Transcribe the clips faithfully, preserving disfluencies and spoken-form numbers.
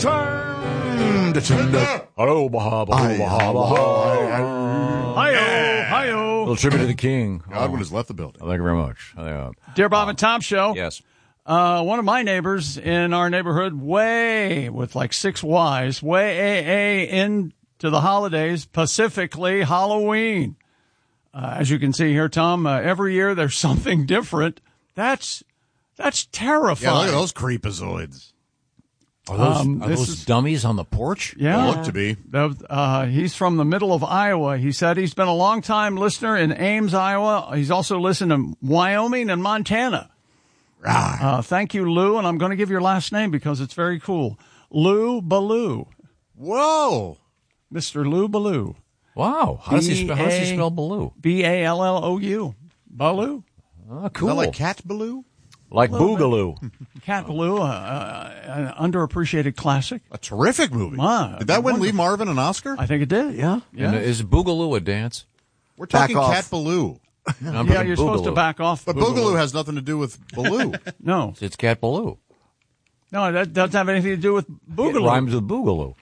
time to tune up. Hello, Baha, Baha, Baha, Baha. Hi-yo, hi-yo. A little tribute to the king. Godwin has left the building. Thank you very much. Uh, Dear Bob and Tom Show. yes. Uh, one of my neighbors in our neighborhood, way, with like six Y's, way a, a into the holidays, specifically Halloween. Uh, as you can see here, Tom, uh, every year there's something different. That's that's terrifying. Yeah, look at those creepazoids. Are those, Um, are this those is- dummies on the porch? They Yeah. look to be. Uh, he's from the middle of Iowa. He said he's been a long-time listener in Ames, Iowa. He's also listened to Wyoming and Montana. Uh, thank you, Lou, and I'm going to give your last name because it's very cool. Lou Ballou. Whoa. Mister Lou Ballou. Wow. How does he spell, how does he B A spell Baloo? B A L L O U. Ballou. Oh, Is cool. that like Cat Baloo? Like Boogaloo. Cat Ballou, uh, uh, an underappreciated classic. A terrific movie. My, Did that win wonderful. Lee Marvin an Oscar? I think it did, yeah. yeah. And is Boogaloo a dance? We're talking Back off. Cat Baloo. No, I'm Yeah, thinking you're supposed to Boogaloo. back off. But Boogaloo has nothing to do with Baloo. No. It's Cat Baloo. No, that doesn't have anything to do with It Boogaloo. rhymes with Boogaloo.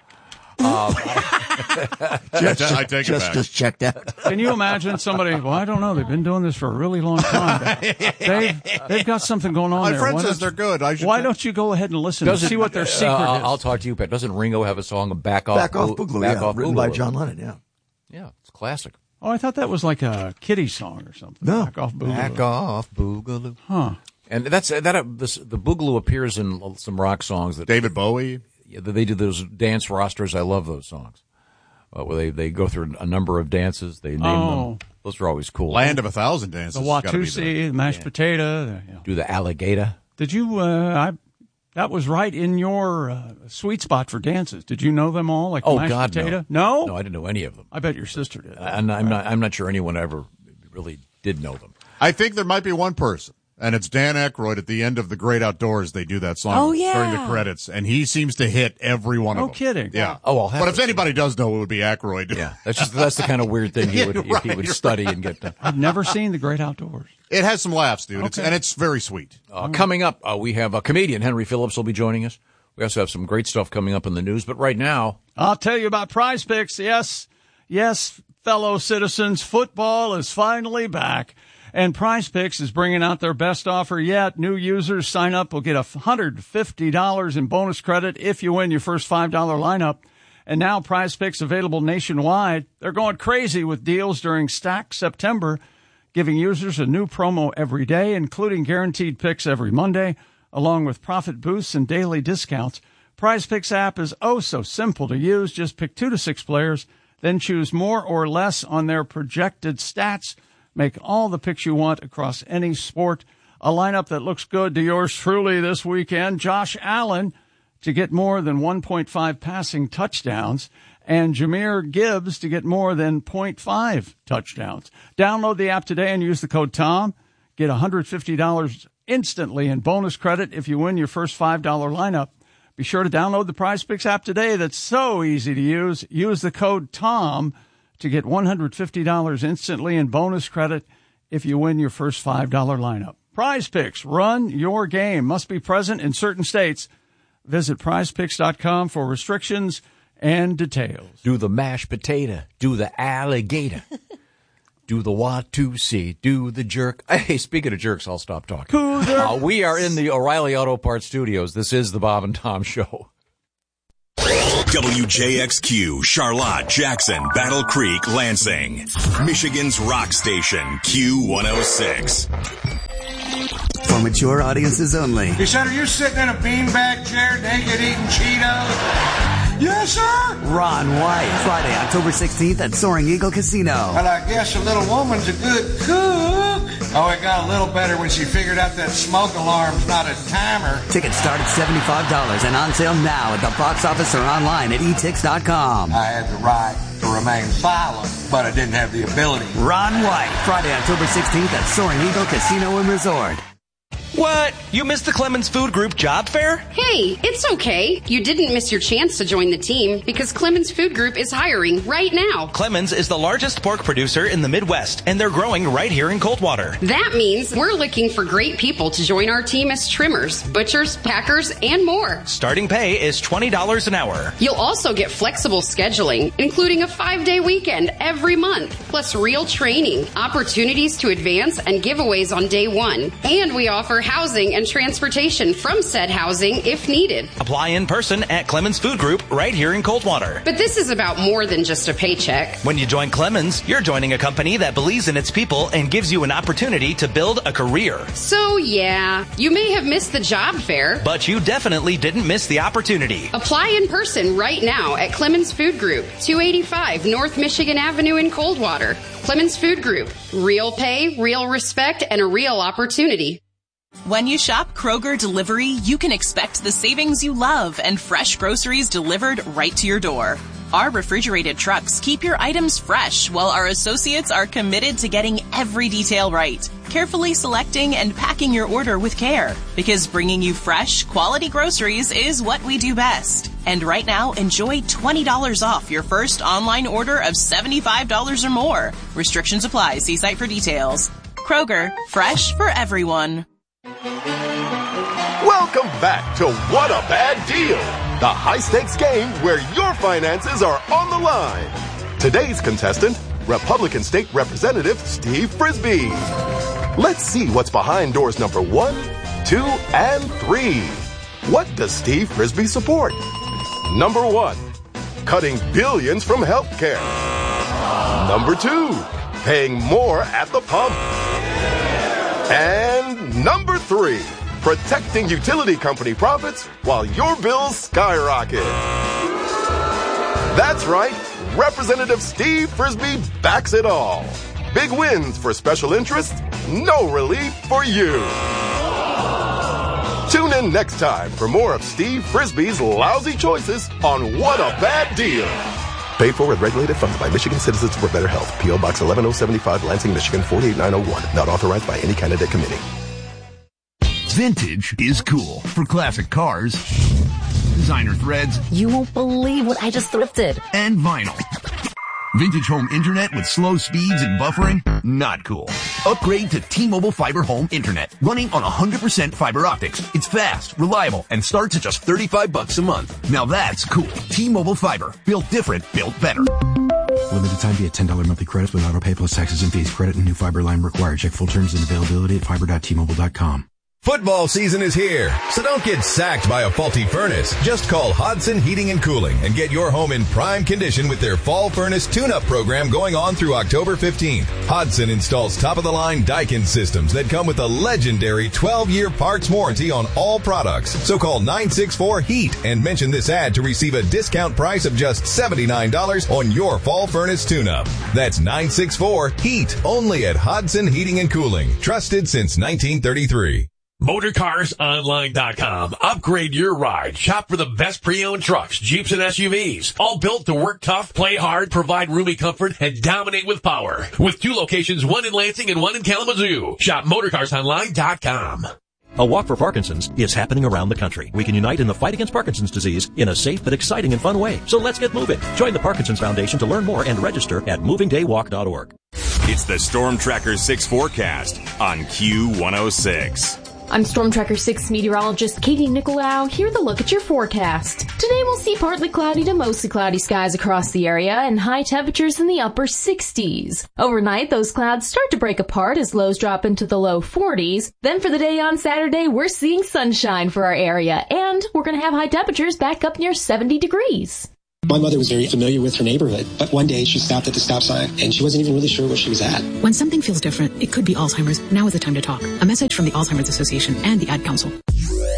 I ta- I take it Just, back. just checked out. Can you imagine somebody, well, I don't know, they've been doing this for a really long time. They've, they've got something going on My there. friend Why says don't they're good. I should Why don't you go ahead and listen and see what their secret uh, is? I'll talk to you, Pat. Doesn't Ringo have a song, Back Off Back off Boo- Boogaloo, Back yeah, Off written by Boogaloo? John Lennon, yeah. Yeah, it's classic. Oh, I thought that was like a kiddie song or something. No. Back off Boogaloo. Back off Boogaloo. Huh. And that's that. Uh, this, the Boogaloo appears in some rock songs that David Bowie. yeah, they do those dance rosters. I love those songs. Uh, where they, they go through a number of dances. They name Oh. them. Those are always cool. Land of a Thousand Dances. The has gotta be there. Watusi, the mashed potato. The, yeah. Do the alligator. Did you, uh, I, that was right in your uh, sweet spot for dances. Did you know them all? Like Oh mashed God, potato? no. No? No, I didn't know any of them. I bet your sister did. And I'm not. I'm not sure anyone ever really did know them. I think there might be one person, and it's Dan Aykroyd at the end of The Great Outdoors. They do that song Oh, yeah. during the credits, and he seems to hit every one of No them. kidding. Yeah. Oh, I'll have But if it. anybody does know, it would be Aykroyd. Yeah, that's just that's the kind of weird thing he would Yeah, if he right, would you're study and get done. I've never seen The Great Outdoors. It has some laughs, dude. It's, Okay. and it's very sweet. Uh, coming up, uh, we have a comedian, Henry Phillips, will be joining us. We also have some great stuff coming up in the news. But right now, I'll tell you about Prize Picks. Yes, yes, fellow citizens, football is finally back. And Prize Picks is bringing out their best offer yet. New users sign up will get one hundred fifty dollars in bonus credit if you win your first five dollar lineup. And now Prize Picks available nationwide. They're going crazy with deals during Stack September, giving users a new promo every day, including guaranteed picks every Monday, along with profit boosts and daily discounts. Prize Picks app is oh so simple to use. Just pick two to six players, then choose more or less on their projected stats. Make all the picks you want across any sport. A lineup that looks good to yours truly this weekend. Josh Allen to get more than one point five passing touchdowns, and Jahmyr Gibbs to get more than zero point five touchdowns. Download the app today and use the code TOM. Get one hundred fifty dollars instantly in bonus credit if you win your first five dollar lineup. Be sure to download the Prize Picks app today. That's so easy to use. Use the code TOM to get one hundred fifty dollars instantly in bonus credit if you win your first five dollar lineup. Prize Picks, run your game. Must be present in certain states. Visit prize picks dot com for restrictions and details. do the mashed potato, do the alligator, do the Watusi, do the jerk. Hey, speaking of jerks, I'll stop talking. Uh, we are in the O'Reilly Auto Parts studios. This is the Bob and Tom Show. W J X Q, Charlotte, Jackson, Battle Creek, Lansing. Michigan's rock station, Q one oh six. For mature audiences only. He said, are you sitting in a beanbag chair naked eating Cheetos? Yes, sir. Ron White, Friday, October sixteenth at Soaring Eagle Casino. Well, I guess a little woman's a good cook. Oh, it got a little better when she figured out that smoke alarm's not a timer. Tickets start at seventy-five dollars and on sale now at the box office or online at e tix dot com. I had the right to remain silent, but I didn't have the ability. Ron White, Friday, October sixteenth at Soaring Eagle Casino and Resort. What? You missed the Clemens Food Group job fair? Hey, it's okay. You didn't miss your chance to join the team because Clemens Food Group is hiring right now. Clemens is the largest pork producer in the Midwest, and they're growing right here in Coldwater. That means we're looking for great people to join our team as trimmers, butchers, packers, and more. Starting pay is twenty dollars an hour. You'll also get flexible scheduling, including a five-day weekend every month, plus real training, opportunities to advance, and giveaways on day one. And we offer housing and transportation from said housing if needed. Apply in person at Clemens Food Group right here in Coldwater. But this is about more than just a paycheck. When you join Clemens, you're joining a company that believes in its people and gives you an opportunity to build a career. So yeah, you may have missed the job fair, but you definitely didn't miss the opportunity. Apply in person right now at Clemens Food Group, two eighty-five North Michigan Avenue in Coldwater. Clemens Food Group, real pay, real respect, and a real opportunity. When you shop Kroger Delivery, you can expect the savings you love and fresh groceries delivered right to your door. Our refrigerated trucks keep your items fresh, while our associates are committed to getting every detail right, carefully selecting and packing your order with care. Because bringing you fresh, quality groceries is what we do best. And right now, enjoy twenty dollars off your first online order of seventy-five dollars or more. Restrictions apply. See site for details. Kroger, fresh for everyone. Welcome back to What a Bad Deal, the high-stakes game where your finances are on the line. Today's contestant, Republican State Representative Steve Frisbee. Let's see what's behind doors number one, two, and three. What does Steve Frisbee support? Number one, cutting billions from healthcare. Number two, paying more at the pump. And number three, protecting utility company profits while your bills skyrocket. That's right, Representative Steve Frisbee backs it all. Big wins for special interests, no relief for you. Tune in next time for more of Steve Frisbee's lousy choices on What a Bad Deal. Paid for and regulated, funded by Michigan Citizens for Better Health. P O Box eleven oh seventy-five, Lansing, Michigan four eight nine oh one. Not authorized by any candidate committee. Vintage is cool. For classic cars, designer threads. You won't believe what I just thrifted. And vinyl. Vintage home internet with slow speeds and buffering? Not cool. Upgrade to T-Mobile Fiber Home Internet, running on one hundred percent fiber optics. It's fast, reliable, and starts at just thirty-five bucks a month. Now that's cool. T-Mobile Fiber. Built different, built better. Limited time via ten dollars monthly credits with auto pay plus taxes and fees. Credit and new fiber line required. Check full terms and availability at fiber dot t mobile dot com. Football season is here, so don't get sacked by a faulty furnace. Just call Hodson Heating and Cooling and get your home in prime condition with their Fall Furnace Tune-Up program going on through October fifteenth. Hodson installs top-of-the-line Daikin systems that come with a legendary twelve-year parts warranty on all products. So call nine six four HEAT and mention this ad to receive a discount price of just seventy-nine dollars on your Fall Furnace Tune-Up. That's nine six four HEAT, only at Hodson Heating and Cooling. Trusted since nineteen thirty-three. Motorcars Online dot com. Upgrade your ride. Shop for the best pre-owned trucks, Jeeps, and S U Vs. All built to work tough, play hard, provide roomy comfort, and dominate with power. With two locations, one in Lansing and one in Kalamazoo. Shop Motorcars Online dot com. A Walk for Parkinson's is happening around the country. We can unite in the fight against Parkinson's disease in a safe but exciting and fun way. So let's get moving. Join the Parkinson's Foundation to learn more and register at moving day walk dot org. It's the Storm Tracker six forecast on Q one oh six. I'm Storm Tracker six meteorologist Katie Nicolau. Here's a look at your forecast. Today we'll see partly cloudy to mostly cloudy skies across the area and high temperatures in the upper sixties. Overnight, those clouds start to break apart as lows drop into the low forties. Then for the day on Saturday, we're seeing sunshine for our area, and we're going to have high temperatures back up near seventy degrees. My mother was very familiar with her neighborhood, but one day she stopped at the stop sign and she wasn't even really sure where she was at. When something feels different, it could be Alzheimer's. Now is the time to talk. A message from the Alzheimer's Association and the Ad Council.